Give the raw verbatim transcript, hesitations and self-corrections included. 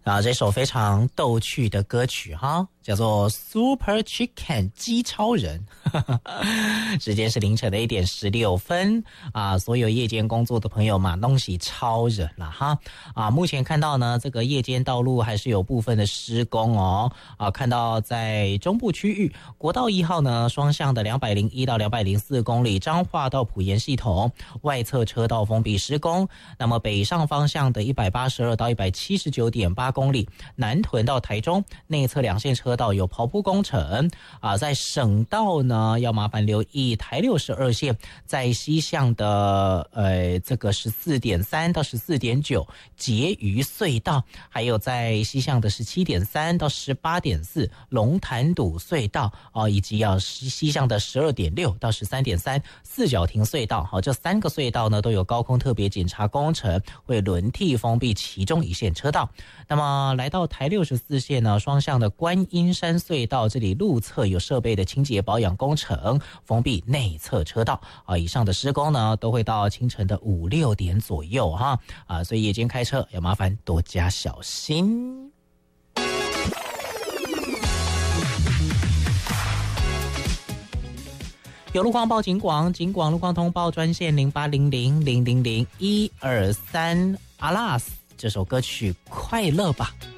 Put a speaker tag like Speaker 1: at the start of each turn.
Speaker 1: 啊，这首非常逗趣的歌曲哈，叫做 Super Chicken 鸡超人。时间是凌晨的一点十六分啊，所有夜间工作的朋友嘛，弄起超人了哈啊！目前看到呢，这个夜间道路还是有部分的施工哦啊，看到在中部区域国道一号呢，双向的两百零一到两百零四公里彰化到埔盐系统外侧车道封闭施工，那么北上方向的一百八十二到一百七十九点八公里南屯到台中内侧两线车道有刨铺工程啊，在省道呢要麻烦留意台六十二线在西向的呃这个十四点三到十四点九结余隧道，还有在西向的十七点三到十八点四龙潭堵隧道啊，以及要西向的十二点六到十三点三四角亭隧道，好，这三个隧道呢都有高空特别检查工程，会轮替封闭其中一线车道。那么来到台六十四线呢，双向的观音山隧道，这里路侧有设备的清洁保养工程，封闭内侧车道啊。以上的施工呢，都会到清晨的五六点左右哈啊，所以夜间开车要麻烦多加小心。有路况报警广，警广路况通报专线零八零零零零零一二三阿拉斯。这首歌曲快乐吧。